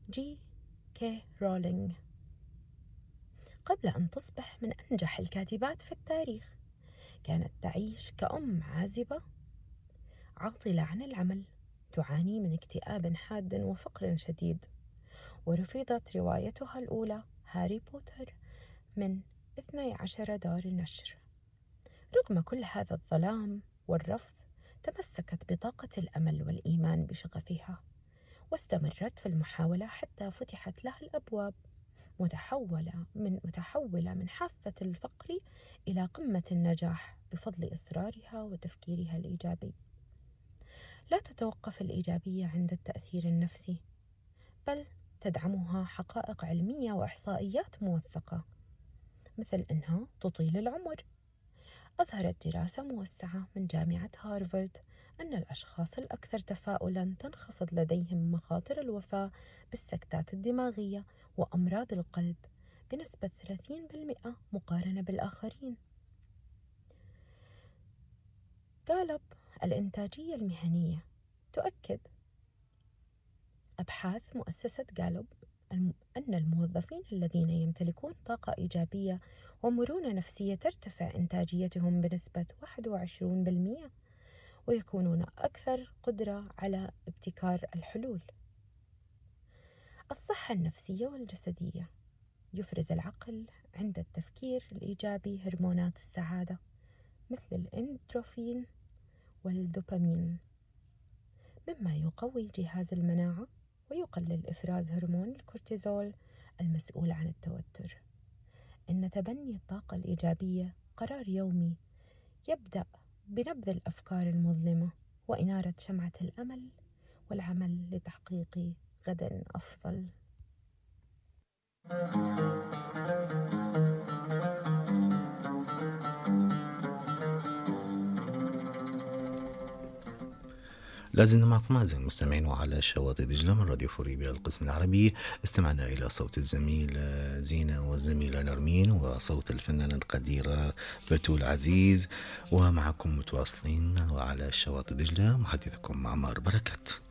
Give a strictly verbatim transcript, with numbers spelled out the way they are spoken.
جي كي رولينغ. قبل أن تصبح من أنجح الكاتبات في التاريخ، كانت تعيش كأم عازبة عاطلة عن العمل، تعاني من اكتئاب حاد وفقر شديد، ورفضت روايتها الأولى هاري بوتر من اثني عشر دار نشر. رغم كل هذا الظلام والرفض، تمسكت بطاقة الأمل والإيمان بشغفها، واستمرت في المحاولة حتى فتحت لها الأبواب، متحولة من متحولة من حافة الفقر إلى قمة النجاح بفضل إصرارها وتفكيرها الإيجابي. لا تتوقف الإيجابية عند التأثير النفسي، بل تدعمها حقائق علمية وإحصائيات موثقة، مثل أنها تطيل العمر. أظهرت دراسة موسعة من جامعة هارفارد أن الأشخاص الأكثر تفاؤلاً تنخفض لديهم مخاطر الوفاة بالسكتات الدماغية وأمراض القلب بنسبة ثلاثين بالمئة مقارنة بالآخرين. غالوب الإنتاجية المهنية تؤكد أبحاث مؤسسة غالوب أن الموظفين الذين يمتلكون طاقة إيجابية ومرونة نفسية ترتفع إنتاجيتهم بنسبة واحد وعشرين بالمئة، ويكونون أكثر قدرة على ابتكار الحلول. الصحة النفسية والجسدية. يفرز العقل عند التفكير الإيجابي هرمونات السعادة مثل الإندروفين والدوبامين، مما يقوي جهاز المناعة ويقلل إفراز هرمون الكورتيزول المسؤول عن التوتر. إن تبني الطاقة الإيجابية قرار يومي يبدأ بنبذ الأفكار المظلمة وإنارة شمعة الأمل والعمل لتحقيق غد أفضل. لازلنا معكم أعزائي المستمعين وعلى شواطئ دجلة من راديو فوريبيا القسم العربي. استمعنا إلى صوت الزميل زينة والزميلة نرمين وصوت الفنانة القديرة بتول عزيز، ومعكم متواصلين وعلى شواطئ دجلة محدثكم معمار بركات.